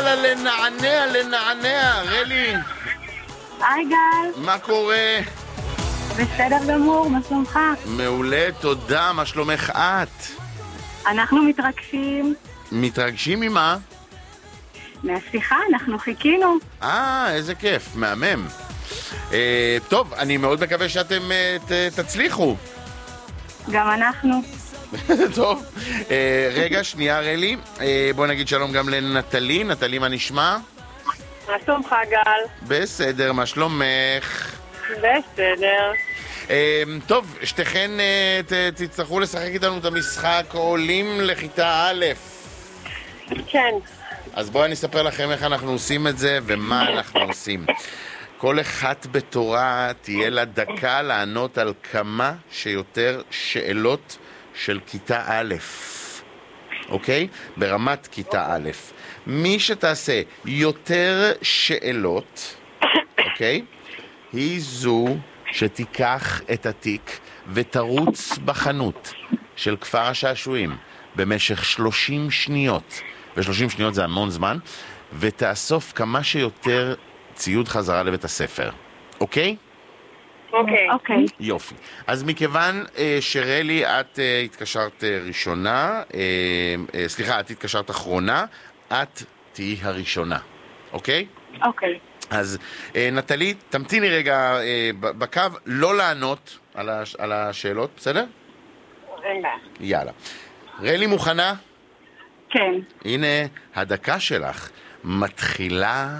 יאללה, לנענע, רלי. היי גל. מה קורה? בסדר גמור, מה שלומך? מעולה, תודה, מה שלומך את? אנחנו מתרגשים. מתרגשים ממה? מהשיחה, אנחנו חיכינו. איזה כיף, מהמם. טוב, אני מאוד מקווה שאתם תצליחו. גם אנחנו. טוב, רגע, שנייה רלי, בוא נגיד שלום גם לנטלי. נטלי, מה נשמע? מה שלומך גל? בסדר, מה שלומך? בסדר. טוב, שתיכן תצטרכו לשחק איתנו את המשחק עולים לכיתה א'. כן. אז בואו אני אספר לכם איך אנחנו עושים את זה ומה אנחנו עושים. כל אחת בתורה תהיה לה דקה לענות על כמה שיותר שאלות של כיתה א', אוקיי? ברמת כיתה א'. מי שתעשה יותר שאלות, אוקיי? היא זו שתיקח את התיק ותרוץ בחנות של כפר השעשועים במשך 30 שניות, ו30 שניות זה המון זמן, ותאסוף כמה שיותר ציוד חזרה לבית הספר, אוקיי? אוקיי. יופי. אז מכיוון שרלי, את התקשרת ראשונה, סליחה, את התקשרת אחרונה, את תהי הראשונה, אוקיי? אוקיי. אז נטלי, תמתיני רגע בקו, לא לענות על השאלות, בסדר? אין בעיה. יאללה. רלי מוכנה? כן. הנה, הדקה שלך מתחילה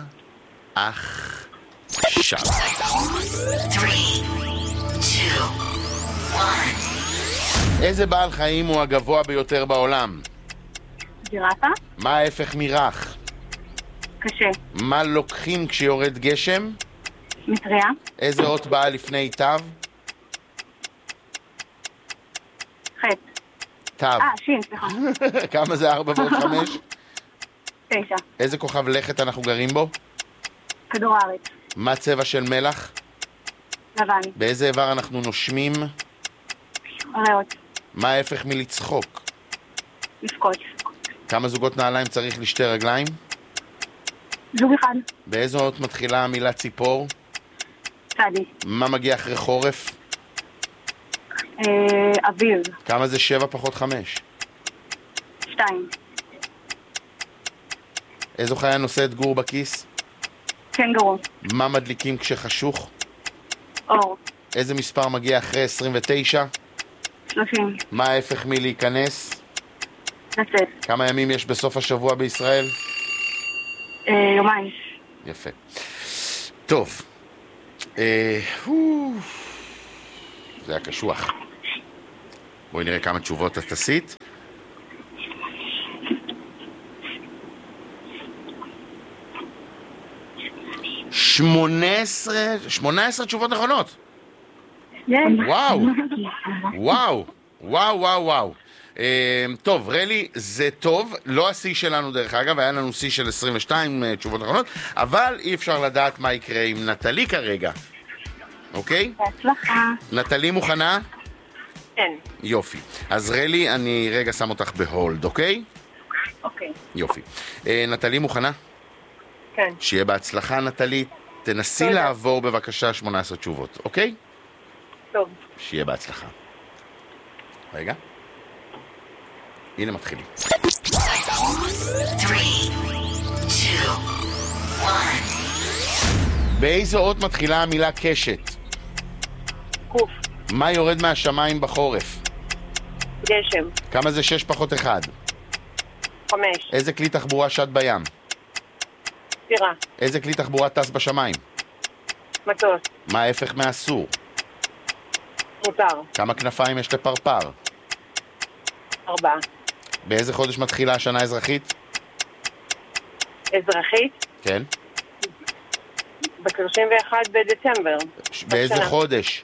עכשיו. 3, 2, 1. איזה בעל חיים הוא הגבוה ביותר בעולם? ג'ירפה? מה ההפך מרך? קשה. מה לוקחים כשיורד גשם? מטריה? איזה אות באה לפני תו? חטא. תו. שין, סליחה. כמה זה 4 ועוד 5? 9. איזה כוכב לכת אנחנו גרים בו? כדור הארץ. מה צבע של מלח? לבן. באיזה איבר אנחנו נושמים? ריאות. מה ההפך מלצחוק? לבכות. כמה זוגות נעליים צריך לשתי רגליים? זוג אחד. באיזו אות מתחילה המילה ציפור? צדי. מה מגיע אחרי חורף? אביב. כמה זה 7 פחות 5? 2. איזו חיה נושאת גור בכיס? קנגורו. מה מדליקים כשחשוך? אור. איזה מספר מגיע אחרי 29? 30. מה ההפך מלהיכנס? לצאת. כמה ימים יש בסוף השבוע בישראל? יומיים. יפה. טוב. זה היה קשוח. בואי נראה כמה תשובות את עשית. שמונה עשרה תשובות נכונות. וואו. וואו. וואו, וואו, וואו. טוב, רלי, זה טוב. לא השיא שלנו דרך אגב, היה לנו שיא של 22 תשובות נכונות, אבל אי אפשר לדעת מה יקרה עם נטלי כרגע. אוקיי? בהצלחה. נטלי מוכנה? כן. יופי. אז רלי, אני רגע שם אותך בהולד, אוקיי? אוקיי. יופי. נטלי מוכנה? כן. שיהיה בהצלחה, נטלי. תנסי תודה. לעבור בבקשה 18 תשובות, אוקיי? טוב. שיהיה בהצלחה. רגע. הנה מתחילים. 3, 2, 1. באיזו אות מתחילה המילה קשת? קוף. מה יורד מהשמיים בחורף? גשם. כמה זה 6 פחות 1? 5. איזה כלי תחבורה שט בים? סירה. איזה כלי תחבורה טס בשמיים? מטוס. מה ההפך מהאסור? מותר. כמה כנפיים יש לפרפר? 4. באיזה חודש מתחילה השנה האזרחית? אזרחית. כן. ב-31 בדצמבר. באיזה בשנה. חודש?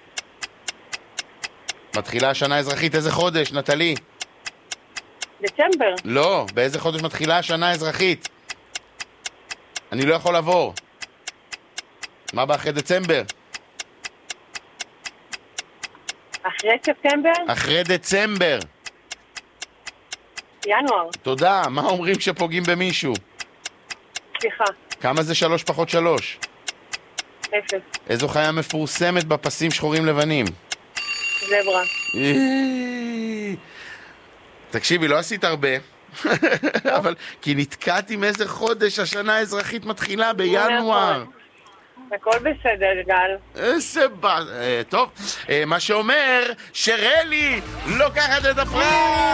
מתחילה השנה האזרחית, איזה חודש, נטלי? דצמבר. לא, באיזה חודש מתחילה השנה האזרחית? אני לא יכול לעבור. מה בא אחרי דצמבר? אחרי ספטמבר? אחרי דצמבר. ינואר. תודה, מה אומרים כשפוגעים במישהו? סליחה. כמה זה 3 פחות 3? 0. איזו חיה מפורסמת בפסים שחורים לבנים? זברה. תקשיבי, לא עשית הרבה. אבל כי נתקעתי מאיזה חודש, השנה האזרחית מתחילה בינואר. הכל בסדר, גל. איזה טוב, מה שאומר שרלי לוקחת את הפרס.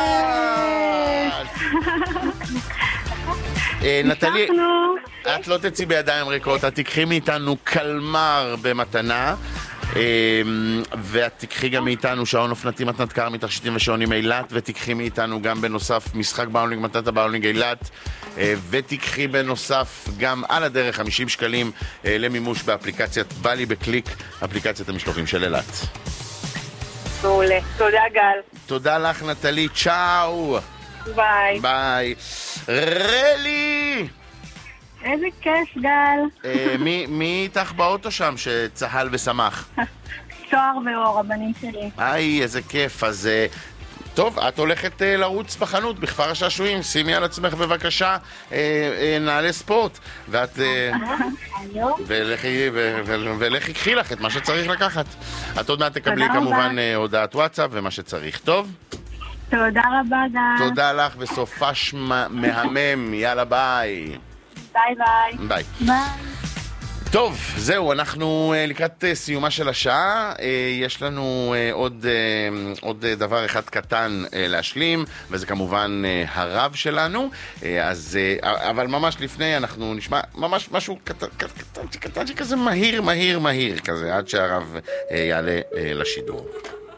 נטלי, את לא תצאי בידיים ריקות, את תיקחי מאיתנו קלמר במתנה, ואת תיקחי גם מאיתנו שעון אופנתי מתנת כרמי תכשיטים ושעונים אילת, ותיקחי מאיתנו גם בנוסף משחק באולינג מתנת הבאולינג אילת, ותיקחי בנוסף גם על הדרך 50 שקלים למימוש באפליקציית בלי בקליק, אפליקציית המשלוחים של אילת. מעולה. תודה, גל. תודה לך נטלי, צ'או. ביי. ביי. רלי! איזה כיף, גל. מי איתך באוטו שם שצהל ושמח? צוהר ואור, הבנים שלי. היי, איזה כיף. אז טוב, את הולכת לרוץ בחנות בכפר השעשועים, שימי על עצמך בבקשה נעלי ספורט, ואת ולכי קחי לך את מה שצריך לקחת. את עוד מעט תקבלי כמובן הודעת וואטסאפ ומה שצריך. טוב? תודה רבה, גל. תודה לך וסופש מהמם. יאללה, ביי. ביי ביי. ביי. ביי. טוב, זהו, אנחנו לקראת סיומה של השעה. יש לנו עוד דבר אחד קטן להשלים, וזה כמובן הרב שלנו. אבל ממש לפני אנחנו נשמע ממש משהו קטן כזה מהיר כזה, עד שהרב יעלה לשידור.